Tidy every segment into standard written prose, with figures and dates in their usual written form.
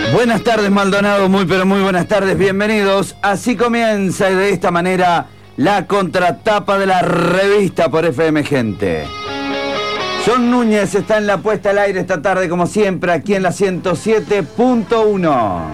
Buenas tardes, Maldonado, muy pero muy buenas tardes, bienvenidos. Así comienza de esta manera la contratapa de la revista por FM Gente. John Núñez está en la puesta al aire esta tarde, como siempre, aquí en la 107.1.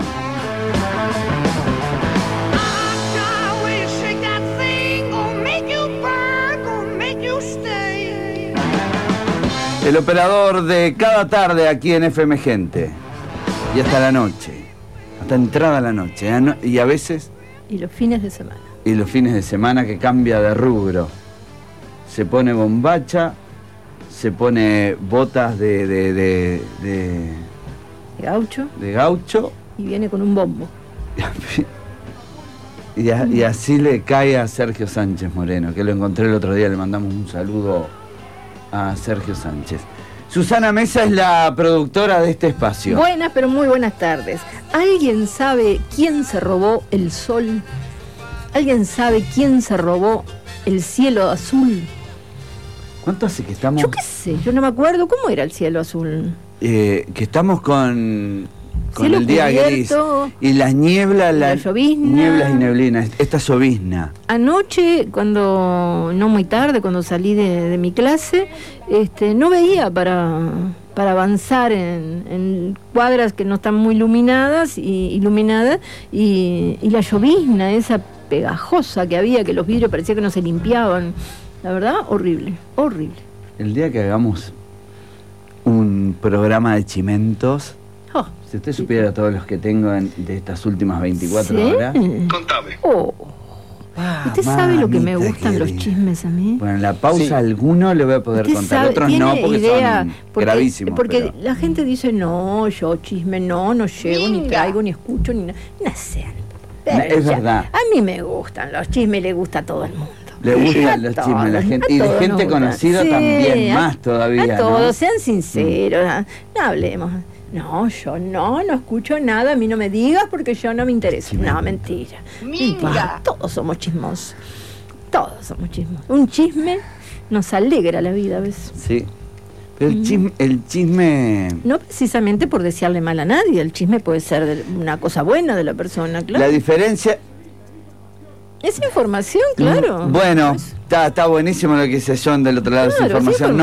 El operador de cada tarde aquí en FM Gente. Y hasta la noche, hasta entrada la noche, y a veces... Y los fines de semana. Y los fines de semana, que cambia de rubro. Se pone bombacha, se pone botas de gaucho. De gaucho. Y viene con un bombo. Y así le cae a Sergio Sánchez Moreno, que lo encontré el otro día, le mandamos un saludo a Sergio Sánchez. Susana Mesa es la productora de este espacio. Buenas, pero muy buenas tardes. ¿Alguien sabe quién se robó el sol? ¿Alguien sabe quién se robó el cielo azul? ¿Cuánto hace que estamos...? Yo qué sé, yo no me acuerdo cómo era el cielo azul. Que estamos con cielo el día cubierto, gris y la niebla, la llovizna. Nieblas y neblina, esta llovizna. Anoche, no muy tarde, cuando salí de mi clase, no veía para avanzar en cuadras que no están muy iluminadas y la llovizna, esa pegajosa que había, que los vidrios parecía que no se limpiaban. La verdad, horrible, horrible. El día que hagamos un programa de chimentos... Oh, si usted supiera todos los que tengo de estas últimas 24 horas... Contame. Oh. ¿Usted sabe lo que me gustan los chismes a mí? Bueno, en la pausa alguno le voy a poder contar, otros no, porque son gravísimos. Porque la gente dice, no, yo chisme no llego, ni traigo, ni escucho, ni nada. No sé. Es verdad. A mí me gustan los chismes, le gusta a todo el mundo. Le gustan los chismes a la gente, y de gente conocida también, más todavía. A todos, sean sinceros, no hablemos. No, yo no escucho nada, a mí no me digas porque yo no me interesa. Sí, no, mentira. Mira. Todos somos chismosos. Todos somos chismosos. Un chisme nos alegra la vida, ¿ves? Sí. Pero el chisme... No precisamente por desearle mal a nadie, el chisme puede ser una cosa buena de la persona, claro. La diferencia... Es información, claro. Bueno, está buenísimo lo que dice John del otro lado, claro, es información.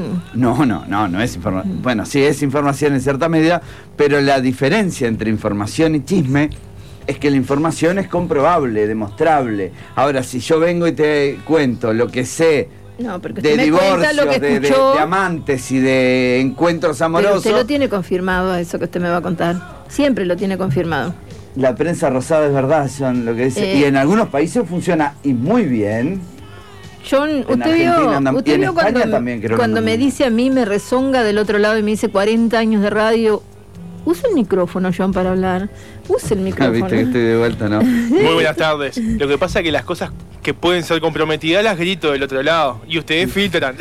No es información. Bueno, sí, es información en cierta medida, pero la diferencia entre información y chisme es que la información es comprobable, demostrable. Ahora, si yo vengo y te cuento lo que sé de divorcios, de amantes y de encuentros amorosos... Pero usted lo tiene confirmado, eso que usted me va a contar. Siempre lo tiene confirmado. La prensa rosada es verdad, John, lo que dice. Y en algunos países funciona y muy bien. John, usted vio cuando me dice a mí, me rezonga del otro lado y me dice 40 años de radio. Usa el micrófono, John, para hablar. Usa el micrófono. Viste que estoy de vuelta, ¿no? Muy buenas tardes. Lo que pasa es que las cosas que pueden ser comprometidas las grito del otro lado. Y ustedes filtran.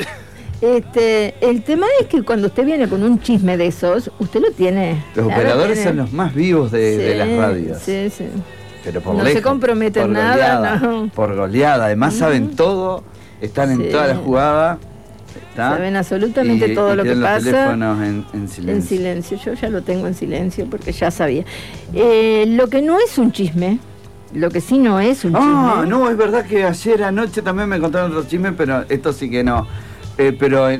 El tema es que cuando usted viene con un chisme de esos, usted lo tiene. Los operadores son los más vivos de las radios. Sí. Pero por no lejos, se comprometen nada, no. Por goleada. Además saben todo, están en toda la jugada. Saben absolutamente todo lo que pasa. Los teléfonos en silencio. En silencio, yo ya lo tengo en silencio porque ya sabía. Lo que no es un chisme, lo que sí no es un chisme. No, es verdad que ayer anoche también me contaron otro chisme, pero esto sí que no. Es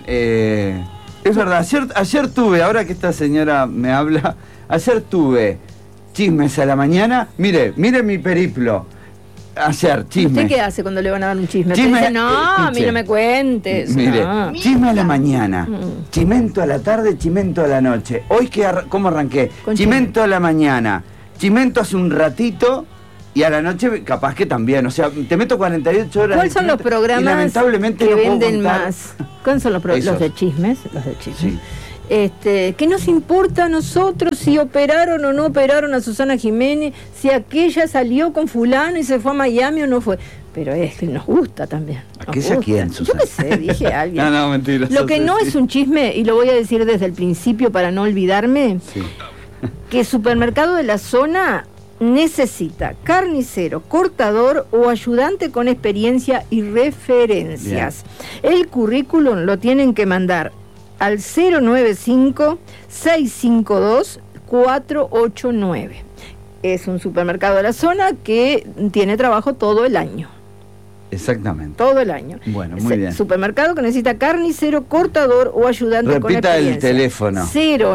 verdad, ayer tuve, ahora que esta señora me habla, ayer tuve chismes a la mañana. Mire mi periplo. Ayer, chisme. ¿Usted qué hace cuando le van a dar un chisme? Chisme, dice, a mí no me cuentes. Mire, chisme a la mañana, chimento a la tarde, chimento a la noche. Hoy, ¿cómo arranqué? Chimento a la mañana, chimento hace un ratito... Y a la noche capaz que también, o sea, te meto 48 horas. ¿Cuáles son los programas lamentablemente que no venden más? ¿Cuáles son los de chismes? Los de chismes. Sí. ¿Qué nos importa a nosotros si operaron o no operaron a Susana Jiménez, si aquella salió con fulano y se fue a Miami o no fue? Pero es que nos gusta también. ¿Aquella quién, Susana? Yo qué sé, dije a alguien. No, mentira. Lo que no es un chisme, y lo voy a decir desde el principio para no olvidarme, que el supermercado de la zona necesita carnicero, cortador o ayudante con experiencia y referencias. Bien. El currículum lo tienen que mandar al 095-652 489. Es un supermercado de la zona que tiene trabajo todo el año. Exactamente. Todo el año. Bueno, muy bien. Supermercado que necesita carnicero, cortador o ayudante con experiencia. Repita el teléfono.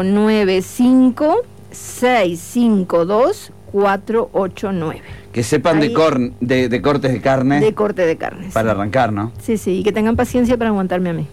095-652-489. Que sepan de cortes de carne. De corte de carne. Para arrancar, ¿no? Sí, sí, y que tengan paciencia para aguantarme a mí.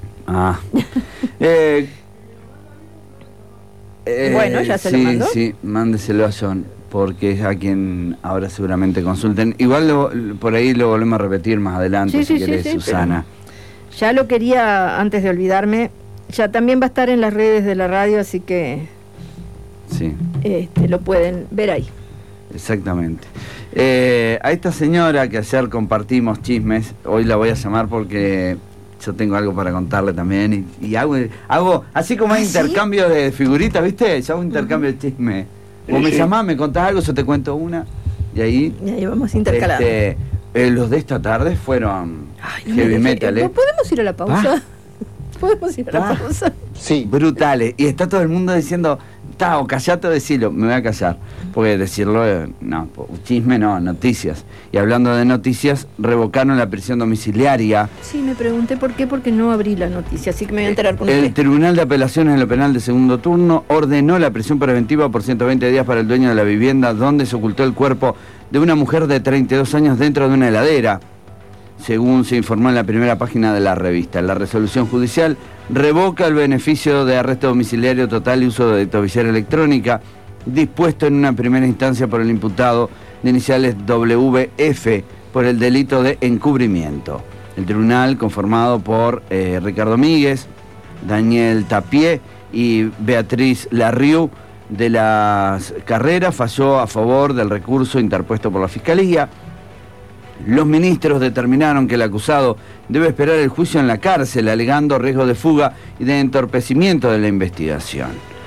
Bueno, ya se lo mandó. Sí, mándeselo a John, porque es a quien ahora seguramente consulten. Igual por ahí lo volvemos a repetir más adelante, si querés, Susana. Ya lo quería, antes de olvidarme, ya también va a estar en las redes de la radio, así que sí. Lo pueden ver ahí. Exactamente. A esta señora que ayer compartimos chismes, hoy la voy a llamar porque yo tengo algo para contarle también y hago así como hay intercambio de figuritas, ¿viste? Yo hago intercambio de chisme. Vos me llamás, me contás algo, yo te cuento una y ahí vamos intercalando. Los de esta tarde fueron heavy metal. ¿Podemos ir a la pausa? ¿Podemos ir a la pausa? Sí. Brutales. Y está todo el mundo diciendo, o callate o decilo. Me voy a callar. Porque decirlo, no, chisme no, noticias. Y hablando de noticias, revocaron la prisión domiciliaria. Sí, me pregunté por qué, porque no abrí la noticia, así que me voy a enterar con usted. El Tribunal de Apelaciones en lo Penal de Segundo Turno ordenó la prisión preventiva por 120 días para el dueño de la vivienda donde se ocultó el cuerpo de una mujer de 32 años dentro de una heladera, según se informó en la primera página de la revista. La resolución judicial revoca el beneficio de arresto domiciliario total y uso de dectovisera electrónica, dispuesto en una primera instancia por el imputado de iniciales WF por el delito de encubrimiento. El tribunal, conformado por Ricardo Míguez, Daniel Tapié y Beatriz Larriu de las Carreras, falló a favor del recurso interpuesto por la Fiscalía. Los ministros determinaron que el acusado debe esperar el juicio en la cárcel, alegando riesgo de fuga y de entorpecimiento de la investigación.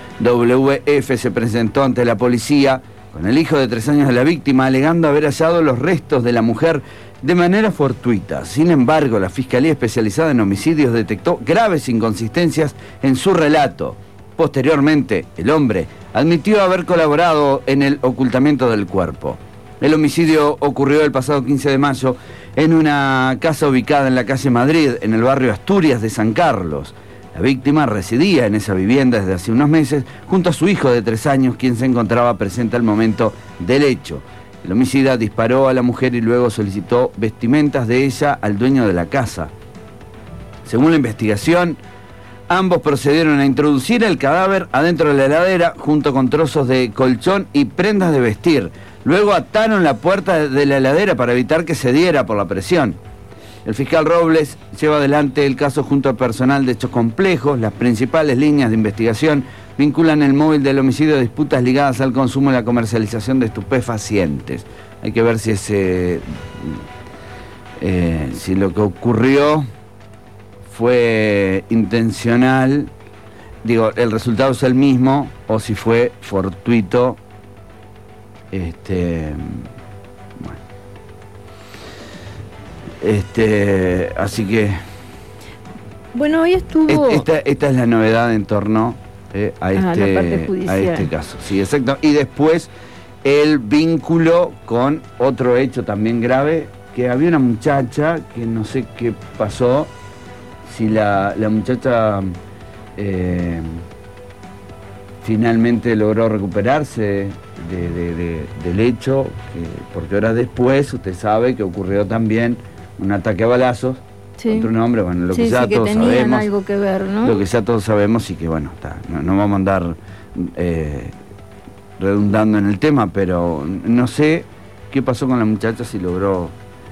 WF se presentó ante la policía con el hijo de 3 años de la víctima, alegando haber hallado los restos de la mujer de manera fortuita. Sin embargo, la Fiscalía Especializada en Homicidios detectó graves inconsistencias en su relato. Posteriormente, el hombre admitió haber colaborado en el ocultamiento del cuerpo. El homicidio ocurrió el pasado 15 de mayo en una casa ubicada en la calle Madrid, en el barrio Asturias de San Carlos. La víctima residía en esa vivienda desde hace unos meses junto a su hijo de 3 años, quien se encontraba presente al momento del hecho. El homicida disparó a la mujer y luego solicitó vestimentas de ella al dueño de la casa. Según la investigación, ambos procedieron a introducir el cadáver adentro de la heladera junto con trozos de colchón y prendas de vestir. Luego ataron la puerta de la heladera para evitar que cediera por la presión. El fiscal Robles lleva adelante el caso junto al personal de hechos complejos. Las principales líneas de investigación vinculan el móvil del homicidio a disputas ligadas al consumo y la comercialización de estupefacientes. Hay que ver si si lo que ocurrió fue intencional, el resultado es el mismo, o si fue fortuito. Así que bueno, hoy estuvo esta es la novedad en torno a este caso. Sí, exacto. Y después el vínculo con otro hecho también grave, que había una muchacha que no sé qué pasó, si la muchacha finalmente logró recuperarse del hecho, porque horas después usted sabe que ocurrió también un ataque a balazos contra un hombre, bueno, lo que ya todos sabemos, algo que ver, ¿no? Lo que ya todos sabemos y que bueno, no vamos a andar redundando en el tema, pero no sé qué pasó con la muchacha, si logró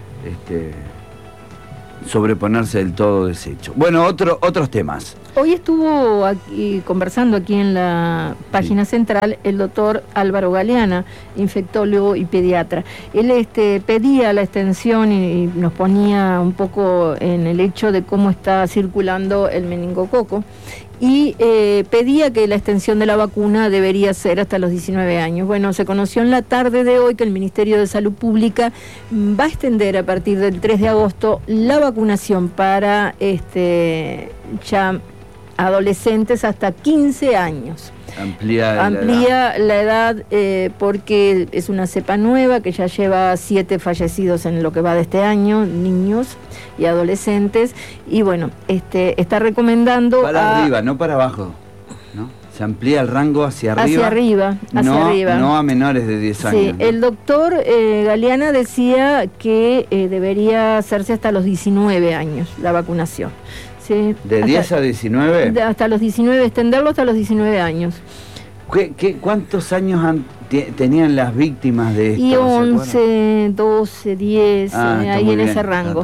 sobreponerse del todo de ese hecho. Bueno, otros temas. Hoy estuvo conversando aquí en la página central el doctor Álvaro Galeana, infectólogo y pediatra. Él pedía la extensión y nos ponía un poco en el hecho de cómo está circulando el meningococo y pedía que la extensión de la vacuna debería ser hasta los 19 años. Bueno, se conoció en la tarde de hoy que el Ministerio de Salud Pública va a extender a partir del 3 de agosto la vacunación para ya adolescentes hasta 15 años. Amplía la edad porque es una cepa nueva que ya lleva 7 fallecidos en lo que va de este año, niños y adolescentes, y bueno, está recomendando para arriba, no para abajo, ¿no? Se amplía el rango hacia arriba. Hacia arriba. No a menores de 10 años. Sí, ¿no? El doctor Galeana decía que debería hacerse hasta los 19 años la vacunación. ¿Sí? ¿De 10 a 19? Hasta los 19, extenderlo hasta los 19 años. ¿Cuántos años tenían las víctimas de esto? Y 11, 12, 10, ahí en ese rango.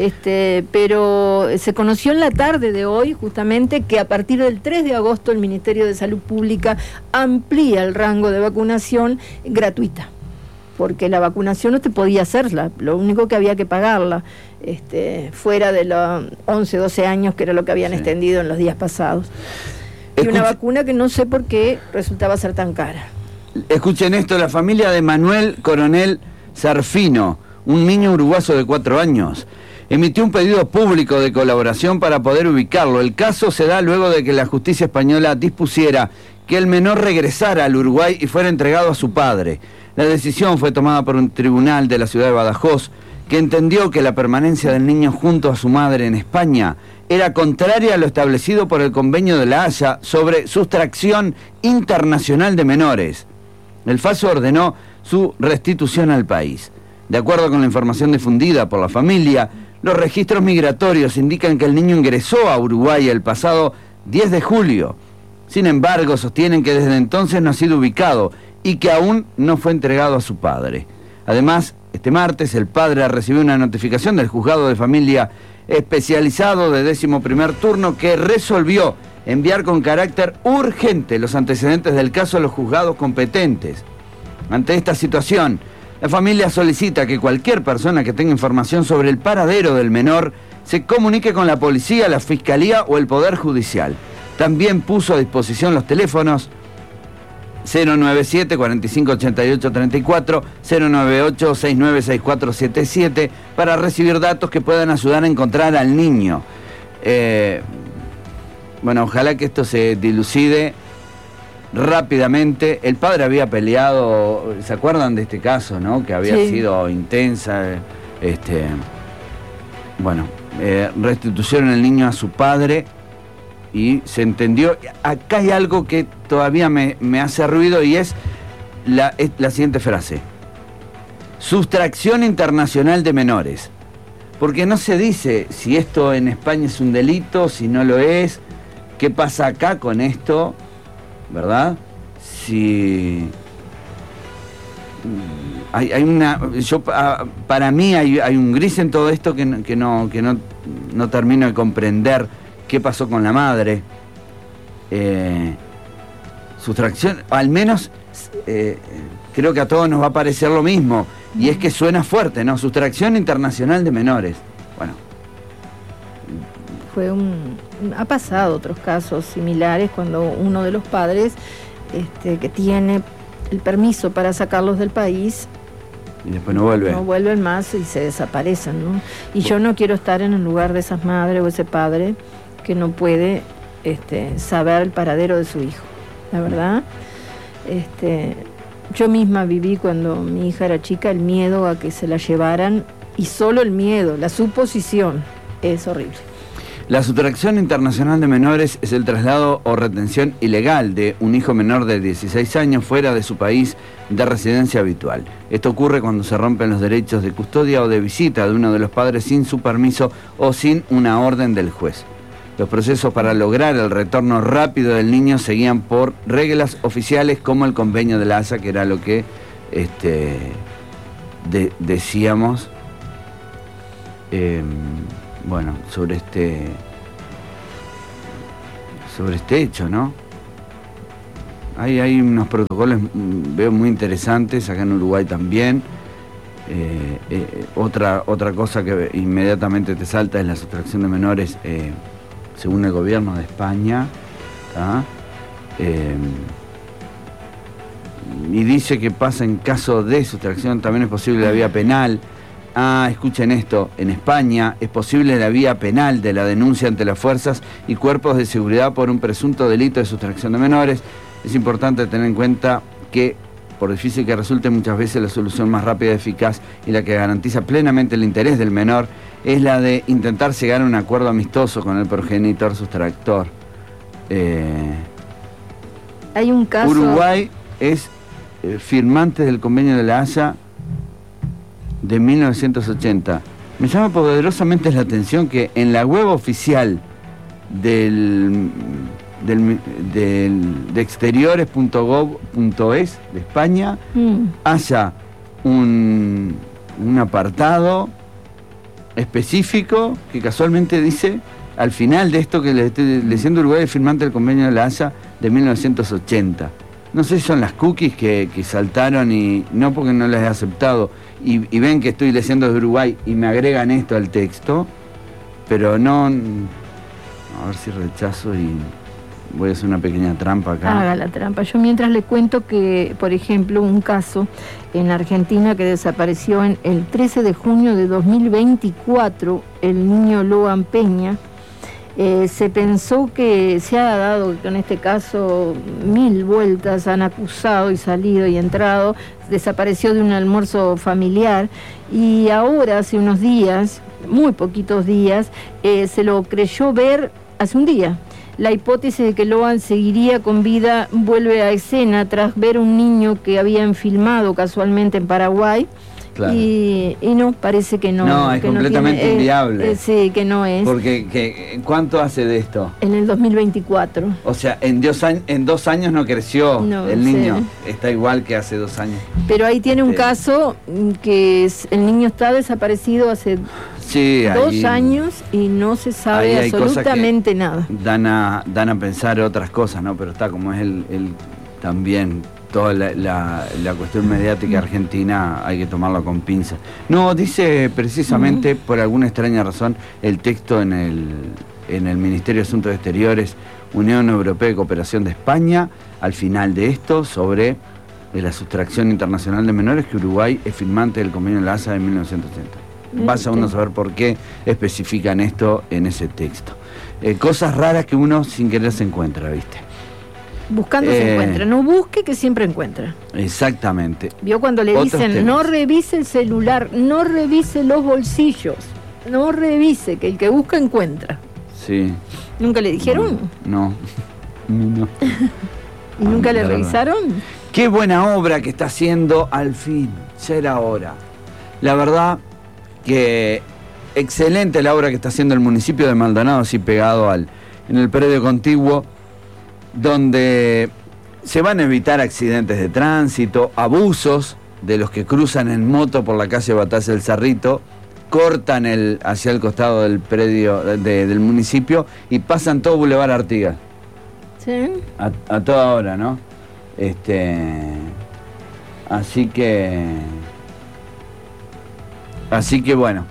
Pero se conoció en la tarde de hoy justamente que a partir del 3 de agosto el Ministerio de Salud Pública amplía el rango de vacunación gratuita, porque la vacunación no te podía hacerla, lo único que había que pagarla, fuera de los 11, 12 años, que era lo que habían extendido en los días pasados. Y una vacuna que no sé por qué resultaba ser tan cara. Escuchen esto, la familia de Manuel Coronel Serfino, un niño uruguayo de 4 años, emitió un pedido público de colaboración para poder ubicarlo. El caso se da luego de que la justicia española dispusiera que el menor regresara al Uruguay y fuera entregado a su padre. La decisión fue tomada por un tribunal de la ciudad de Badajoz, que entendió que la permanencia del niño junto a su madre en España era contraria a lo establecido por el Convenio de La Haya sobre sustracción internacional de menores. El fallo ordenó su restitución al país. De acuerdo con la información difundida por la familia, los registros migratorios indican que el niño ingresó a Uruguay el pasado 10 de julio. Sin embargo, sostienen que desde entonces no ha sido ubicado y que aún no fue entregado a su padre. Además, este martes el padre recibió una notificación del juzgado de familia especializado de 11º turno que resolvió enviar con carácter urgente los antecedentes del caso a los juzgados competentes. Ante esta situación, la familia solicita que cualquier persona que tenga información sobre el paradero del menor se comunique con la policía, la fiscalía o el Poder Judicial. También puso a disposición los teléfonos 097 45 88 34, 098 69 6477 para recibir datos que puedan ayudar a encontrar al niño. Bueno, ojalá que esto se dilucide rápidamente. El padre había peleado, ¿se acuerdan de este caso, no? Que había sido intensa. Restituyeron el niño a su padre y se entendió. Acá hay algo que todavía me hace ruido y es la siguiente frase: sustracción internacional de menores. Porque no se dice si esto en España es un delito, si no lo es, qué pasa acá con esto, ¿verdad? Si hay una, para mí hay un gris en todo esto que no termino de comprender qué pasó con la madre. Sustracción, al menos creo que a todos nos va a parecer lo mismo, y es que suena fuerte, ¿no? Sustracción internacional de menores. Bueno, ha pasado otros casos similares cuando uno de los padres que tiene el permiso para sacarlos del país y después no vuelven más y se desaparecen, ¿no? Y yo no quiero estar en el lugar de esas madres o ese padre que no puede saber el paradero de su hijo, la verdad. Yo misma viví cuando mi hija era chica el miedo a que se la llevaran, y solo el miedo, la suposición es horrible. La sustracción internacional de menores es el traslado o retención ilegal de un hijo menor de 16 años fuera de su país de residencia habitual. Esto ocurre cuando se rompen los derechos de custodia o de visita de uno de los padres sin su permiso o sin una orden del juez. Los procesos para lograr el retorno rápido del niño seguían por reglas oficiales como el Convenio de La Haya, que era lo que decíamos sobre este hecho, ¿no? Hay unos protocolos, veo, muy interesantes, acá en Uruguay también. Otra cosa que inmediatamente te salta es la sustracción de menores, según el gobierno de España, y dice que pasa en caso de sustracción, también es posible la vía penal. Escuchen esto, en España es posible la vía penal de la denuncia ante las fuerzas y cuerpos de seguridad por un presunto delito de sustracción de menores. Es importante tener en cuenta que, por difícil que resulte, muchas veces la solución más rápida y eficaz y la que garantiza plenamente el interés del menor es la de intentar llegar a un acuerdo amistoso con el progenitor sustractor. Hay un caso... Uruguay es firmante del convenio de la Haya de 1980. Me llama poderosamente la atención que en la web oficial de exteriores.gov.es de España haya un apartado específico que casualmente dice, al final de esto que le estoy leyendo, Uruguay es firmante del convenio de la Haya de 1980. No sé si son las cookies que saltaron y no, porque no las he aceptado y ven que estoy leyendo de Uruguay y me agregan esto al texto, pero no, a ver si rechazo y voy a hacer una pequeña trampa acá. Haga la trampa. Yo mientras le cuento que, por ejemplo, un caso en Argentina que desapareció el 13 de junio de 2024, el niño Loan Peña. Se pensó que se ha dado con este caso 1000 vueltas, han acusado y salido y entrado, desapareció de un almuerzo familiar y ahora, hace unos días, muy poquitos días, se lo creyó ver hace un día. La hipótesis de que Loan seguiría con vida vuelve a escena tras ver un niño que habían filmado casualmente en Paraguay. Claro. Y no, parece que no. No, es que completamente no tiene, inviable. Sí, que no es. Porque, ¿cuánto hace de esto? En el 2024. O sea, en 2 años no creció el niño. Sí. Está igual que hace 2 años. Pero ahí tiene un caso que el niño está desaparecido hace 2 años y no se sabe absolutamente nada. Dan a pensar otras cosas, ¿no? Pero está como es el también... Toda la cuestión mediática argentina hay que tomarla con pinzas. No, dice precisamente, por alguna extraña razón, el texto en el Ministerio de Asuntos Exteriores, Unión Europea de Cooperación de España, al final de esto, sobre la sustracción internacional de menores, que Uruguay es firmante del convenio de la Haya de 1980. Vaya uno a saber por qué especifican esto en ese texto. Cosas raras que uno sin querer se encuentra, ¿viste? Buscando se encuentra, no busque que siempre encuentra. Exactamente. Vio cuando le dicen, no revise el celular, no revise los bolsillos, no revise, que el que busca encuentra. Sí. ¿Nunca le dijeron? No. ¿Y nunca le revisaron? Qué buena obra que está haciendo, al fin, ya era hora. La verdad que excelente la obra que está haciendo el municipio de Maldonado, así pegado en el predio contiguo, donde se van a evitar accidentes de tránsito, abusos de los que cruzan en moto por la calle Batalla del Cerrito, cortan hacia el costado del predio del municipio y pasan todo Boulevard Artigas. Sí. A toda hora, ¿no? Así que bueno,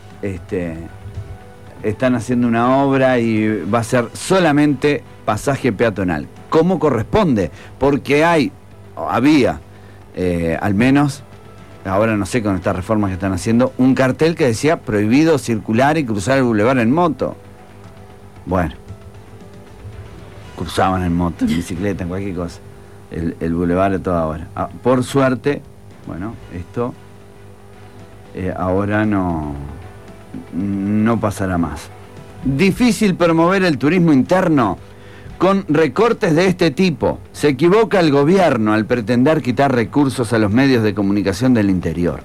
están haciendo una obra y va a ser solamente pasaje peatonal, como corresponde, porque había, al menos, ahora no sé con estas reformas que están haciendo, un cartel que decía prohibido circular y cruzar el bulevar en moto. Bueno, cruzaban en moto, en bicicleta, en cualquier cosa, el bulevar a toda hora. Por suerte, bueno, esto ahora no pasará más. Difícil promover el turismo interno con recortes de este tipo. Se equivoca el gobierno al pretender quitar recursos a los medios de comunicación del interior.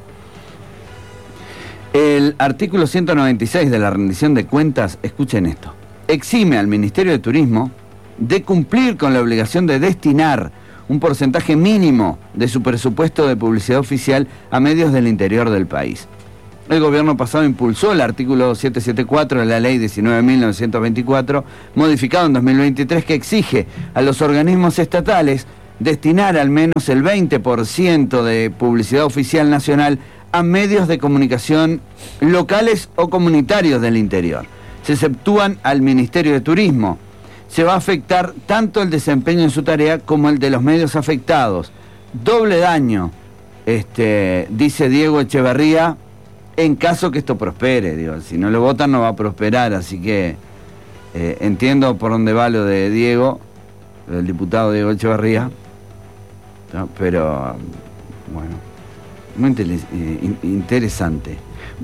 El artículo 196 de la rendición de cuentas, escuchen esto, exime al Ministerio de Turismo de cumplir con la obligación de destinar un porcentaje mínimo de su presupuesto de publicidad oficial a medios del interior del país. El gobierno pasado impulsó el artículo 774 de la ley 19.924, modificado en 2023, que exige a los organismos estatales destinar al menos el 20% de publicidad oficial nacional a medios de comunicación locales o comunitarios del interior. Se exceptúan al Ministerio de Turismo. Se va a afectar tanto el desempeño en su tarea como el de los medios afectados. Doble daño, dice Diego Echeverría, en caso que esto prospere. Digo, si no lo votan no va a prosperar, así que entiendo por dónde va lo de Diego, del diputado Diego Echeverría, ¿no? Pero bueno, muy interesante.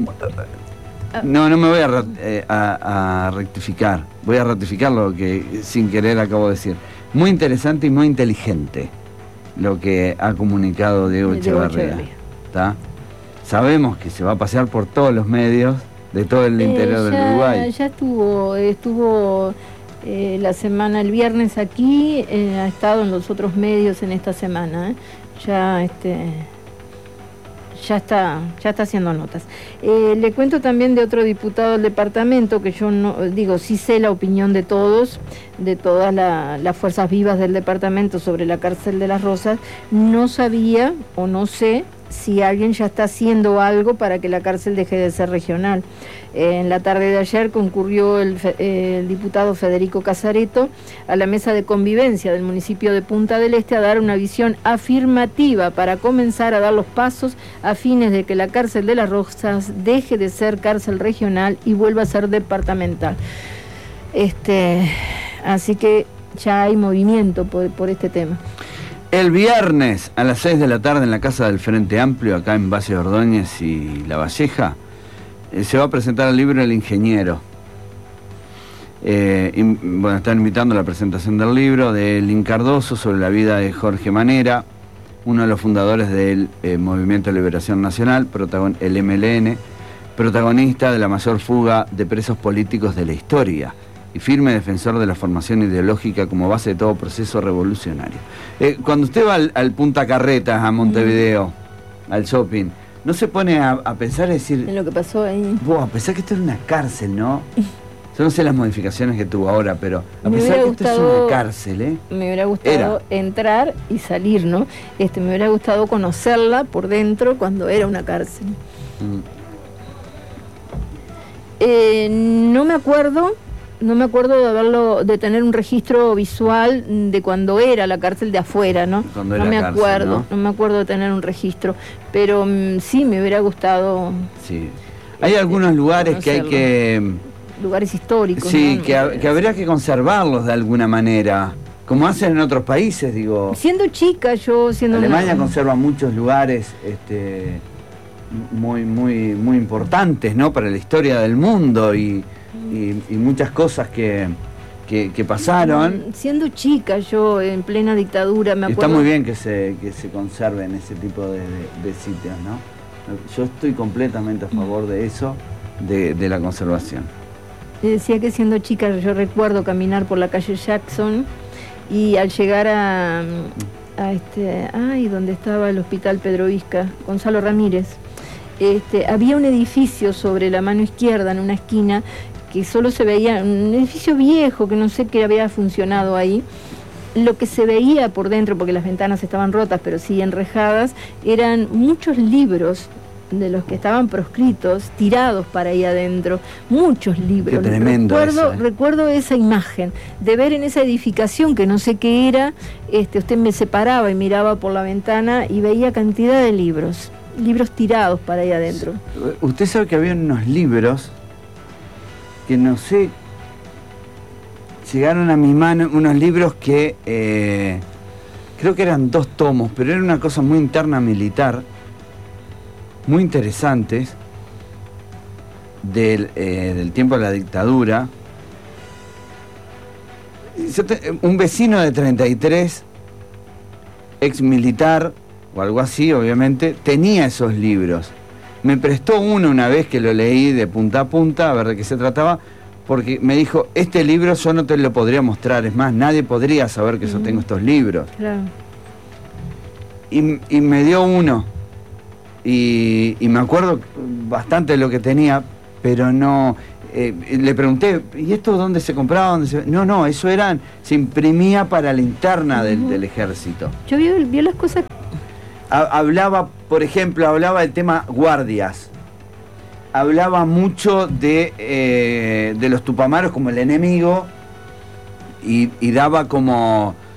No me voy a rectificar, voy a ratificar lo que sin querer acabo de decir. Muy interesante y muy inteligente lo que ha comunicado Diego Echeverría. ¿Tá? Sabemos que se va a pasear por todos los medios de todo el interior del Uruguay. Ya estuvo la semana, el viernes aquí, ha estado en los otros medios en esta semana. Ya está haciendo notas. Le cuento también de otro diputado del departamento, que yo no digo, sí sé la opinión de todos, de todas las fuerzas vivas del departamento sobre la cárcel de Las Rosas. No sabía o no sé si alguien ya está haciendo algo para que la cárcel deje de ser regional. En la tarde de ayer concurrió el diputado Federico Casareto a la mesa de convivencia del municipio de Punta del Este a dar una visión afirmativa para comenzar a dar los pasos a fines de que la cárcel de Las Rosas deje de ser cárcel regional y vuelva a ser departamental. Así que ya hay movimiento por este tema. El viernes a las 6 de la tarde en la Casa del Frente Amplio, acá en Base de Ordóñez y La Valleja, se va a presentar el libro El Ingeniero. Están invitando a la presentación del libro de Lin Cardoso sobre la vida de Jorge Manera, uno de los fundadores del Movimiento de Liberación Nacional, el MLN, protagonista de la mayor fuga de presos políticos de la historia y firme defensor de la formación ideológica como base de todo proceso revolucionario. Cuando usted va al Punta Carretas, a Montevideo, al shopping, ¿no se pone a pensar, decir... en lo que pasó ahí? A pensar que esto era una cárcel, ¿no? Yo no sé las modificaciones que tuvo ahora, pero a pensar que esto es una cárcel, Me hubiera gustado entrar y salir, ¿no? Me hubiera gustado conocerla por dentro cuando era una cárcel. No me acuerdo de tener un registro visual de cuando era la cárcel de afuera, ¿no? No me acuerdo de tener un registro, pero sí me hubiera gustado. Sí. Hay algunos lugares que hay que... lugares históricos. Sí, ¿no? que habría que conservarlos de alguna manera, como hacen en otros países, digo. Siendo chica, Alemania conserva muchos lugares muy importantes, ¿no? Para la historia del mundo y muchas cosas que pasaron. Siendo chica, yo en plena dictadura, me acuerdo. Está muy bien que se conserven ese tipo de sitios, ¿no? Yo estoy completamente a favor de eso, de la conservación. Decía que siendo chica yo recuerdo caminar por la calle Jackson y al llegar a donde estaba el hospital Pedro Vizca, Gonzalo Ramírez, había un edificio sobre la mano izquierda en una esquina que solo se veía, un edificio viejo que no sé qué había funcionado ahí. Lo que se veía por dentro, porque las ventanas estaban rotas pero sí enrejadas, eran muchos libros de los que estaban proscritos, tirados para ahí adentro, muchos libros. Qué tremendo. Recuerdo esa imagen de ver en esa edificación que no sé qué era, usted me separaba y miraba por la ventana y veía cantidad de libros tirados para ahí adentro. Usted sabe que había unos libros que no sé, llegaron a mi mano, unos libros que creo que eran 2 tomos, pero era una cosa muy interna militar, muy interesantes, del tiempo de la dictadura. Un vecino de 33, ex militar o algo así, obviamente, tenía esos libros. Me prestó uno una vez que lo leí de punta a punta, a ver de qué se trataba, porque me dijo, este libro yo no te lo podría mostrar, es más, nadie podría saber que yo tengo estos libros. Claro. Y me dio uno, y me acuerdo bastante de lo que tenía, pero no... le pregunté, ¿y esto dónde se compraba? No, eso se imprimía para la interna del ejército. Yo vi las cosas... Hablaba, por ejemplo, del tema guardias. Hablaba mucho de los tupamaros como el enemigo y daba como